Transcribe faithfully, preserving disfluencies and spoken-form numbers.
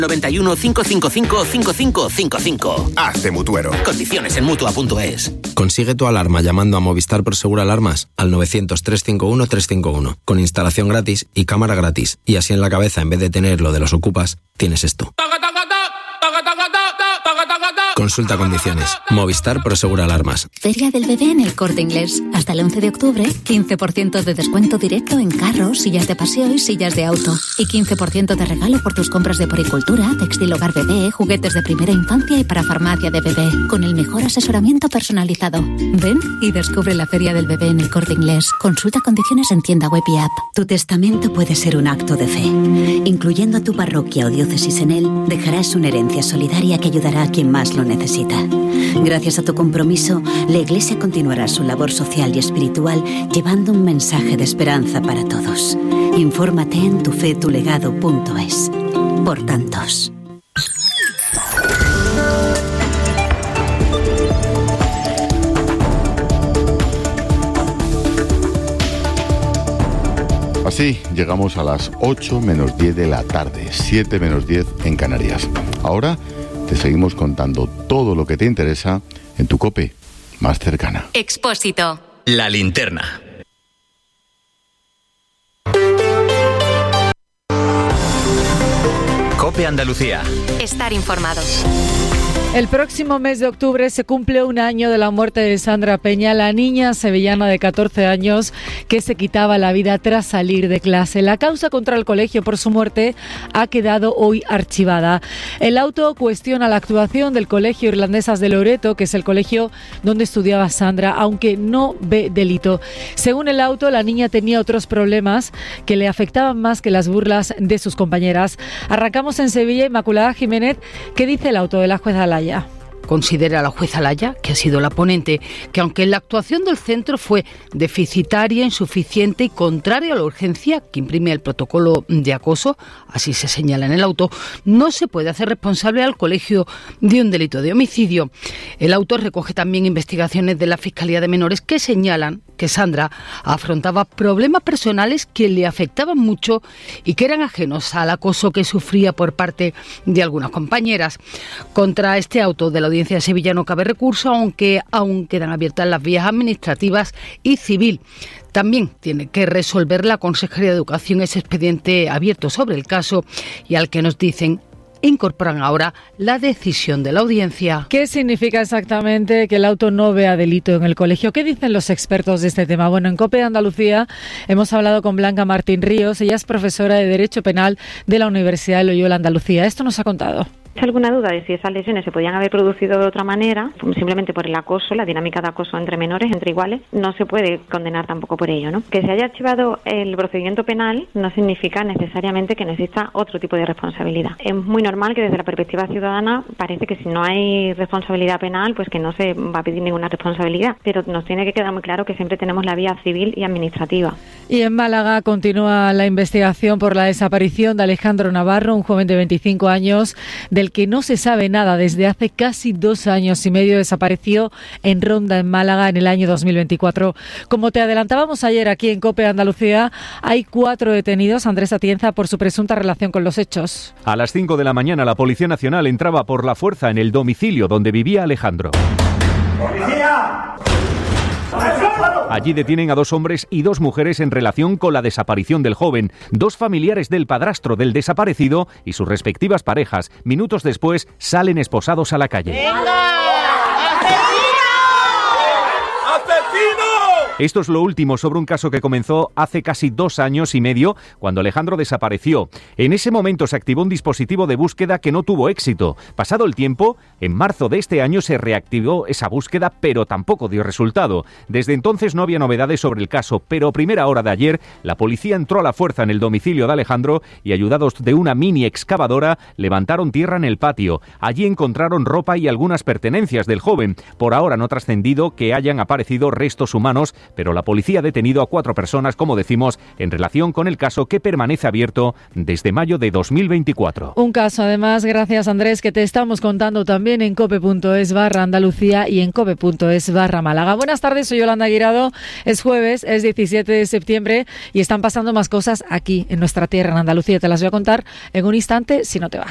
noventa y uno, cinco cinco cinco, cinco cinco cinco cinco. Hazte mutuero. Condiciones en mutua punto es. Consigue tu alarma llamando a Movistar Prosegur Alarmas al novecientos, trescientos cincuenta y uno, trescientos cincuenta y uno, con instalación gratis y cámara gratis. Y así en la cabeza, en vez de tener lo de los ocupas, tienes esto. Consulta condiciones. Movistar Prosegur Alarmas. Feria del Bebé en El Corte Inglés. Hasta el once de octubre, quince por ciento de descuento directo en carros, sillas de paseo y sillas de auto. Y quince por ciento de regalo por tus compras de poricultura, textil hogar bebé, juguetes de primera infancia y para farmacia de bebé. Con el mejor asesoramiento personalizado. Ven y descubre la Feria del Bebé en El Corte Inglés. Consulta condiciones en tienda web y app. Tu testamento puede ser un acto de fe. Incluyendo a tu parroquia o diócesis en él, dejarás una herencia solidaria que ayudará a quien más lo necesita. Gracias a tu compromiso, la Iglesia continuará su labor social y espiritual llevando un mensaje de esperanza para todos. Infórmate en tufetulegado punto es. Por tantos. Así llegamos a las ocho menos diez de la tarde, siete menos diez en Canarias. Ahora te seguimos contando todo lo que te interesa en tu COPE más cercana. Expósito. La linterna. COPE Andalucía. Estar informados. El próximo mes de octubre se cumple un año de la muerte de Sandra Peña, la niña sevillana de catorce años que se quitaba la vida tras salir de clase. La causa contra el colegio por su muerte ha quedado hoy archivada. El auto cuestiona la actuación del Colegio Irlandesas de Loreto, que es el colegio donde estudiaba Sandra, aunque no ve delito. Según el auto, la niña tenía otros problemas que le afectaban más que las burlas de sus compañeras. Arrancamos en Sevilla. Inmaculada Jiménez, ¿qué dice el auto de la jueza Alaya? Considera la jueza Alaya, que ha sido la ponente, que aunque la actuación del centro fue deficitaria, insuficiente y contraria a la urgencia que imprime el protocolo de acoso, así se señala en el auto, no se puede hacer responsable al colegio de un delito de homicidio. El auto recoge también investigaciones de la Fiscalía de Menores que señalan que Sandra afrontaba problemas personales que le afectaban mucho y que eran ajenos al acoso que sufría por parte de algunas compañeras. Contra este auto de la Audiencia de Sevilla no cabe recurso, aunque aún quedan abiertas las vías administrativas y civil. También tiene que resolver la Consejería de Educación ese expediente abierto sobre el caso y al que nos dicen incorporan ahora la decisión de la audiencia. ¿Qué significa exactamente que el auto no vea delito en el colegio? ¿Qué dicen los expertos de este tema? Bueno, en COPE Andalucía hemos hablado con Blanca Martín Ríos. Ella es profesora de Derecho Penal de la Universidad de Loyola Andalucía. Esto nos ha contado. ¿Hay alguna duda de si esas lesiones se podían haber producido de otra manera? Simplemente por el acoso, la dinámica de acoso entre menores, entre iguales, no se puede condenar tampoco por ello, ¿no? Que se haya archivado el procedimiento penal no significa necesariamente que no exista otro tipo de responsabilidad. Es muy normal que desde la perspectiva ciudadana parece que si no hay responsabilidad penal, pues que no se va a pedir ninguna responsabilidad, pero nos tiene que quedar muy claro que siempre tenemos la vía civil y administrativa. Y en Málaga continúa la investigación por la desaparición de Alejandro Navarro, un joven de veinticinco años, de del que no se sabe nada desde hace casi dos años y medio. Desapareció en Ronda, en Málaga, en el año dos mil veinticuatro. Como te adelantábamos ayer aquí en COPE Andalucía, hay cuatro detenidos, Andrés Atienza, por su presunta relación con los hechos. A las cinco de la mañana la Policía Nacional entraba por la fuerza en el domicilio donde vivía Alejandro. ¡Policía! Allí detienen a dos hombres y dos mujeres en relación con la desaparición del joven, dos familiares del padrastro del desaparecido y sus respectivas parejas. Minutos después salen esposados a la calle. ¡Venga! Esto es lo último sobre un caso que comenzó hace casi dos años y medio, cuando Alejandro desapareció. En ese momento se activó un dispositivo de búsqueda que no tuvo éxito. Pasado el tiempo, en marzo de este año se reactivó esa búsqueda, pero tampoco dio resultado. Desde entonces no había novedades sobre el caso, pero a primera hora de ayer, la policía entró a la fuerza en el domicilio de Alejandro y, ayudados de una mini excavadora, levantaron tierra en el patio. Allí encontraron ropa y algunas pertenencias del joven. Por ahora no ha trascendido que hayan aparecido restos humanos, pero la policía ha detenido a cuatro personas, como decimos, en relación con el caso que permanece abierto desde mayo de dos mil veinticuatro. Un caso, además, gracias Andrés, que te estamos contando también en cope.es barra Andalucía y en cope.es barra Málaga. Buenas tardes, soy Yolanda Guirado. Es jueves, es diecisiete de septiembre y están pasando más cosas aquí en nuestra tierra, en Andalucía. Te las voy a contar en un instante, si no te vas.